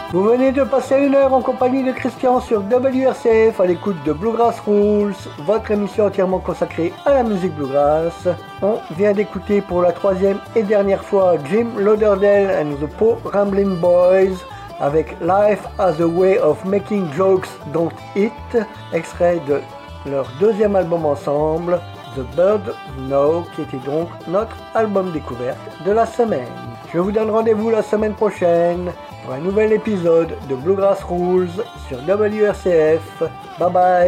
Vous venez de passer une heure en compagnie de Christian sur WRCF à l'écoute de Bluegrass Rules, votre émission entièrement consacrée à la musique bluegrass. On vient d'écouter pour la troisième et dernière fois Jim Lauderdale and the Po Ramblin' Boys avec Life as a Way of Making Jokes Don't It, extrait de leur deuxième album ensemble, The Bird Know, qui était donc notre album découverte de la semaine. Je vous donne rendez-vous la semaine prochaine pour un nouvel épisode de Bluegrass Rules sur WRCF. Bye bye.